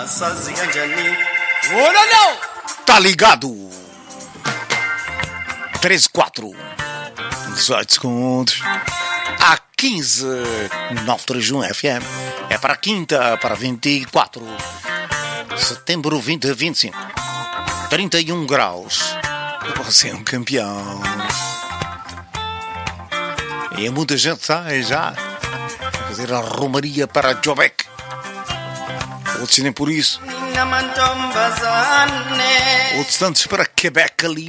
Tá ligado? 13-4 18 segundos a 15 931 FM. É para a quinta, para 24 setembro 2025. 31 graus. Você é um campeão. E muita gente sai já fazer a romaria para Jobec. Outros nem por isso. Outros tantos para Quebec ali.